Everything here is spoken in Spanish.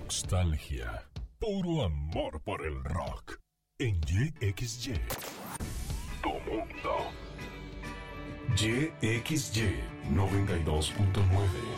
nostalgia, puro amor por el rock. En YXY, tu mundo. YXY 92.9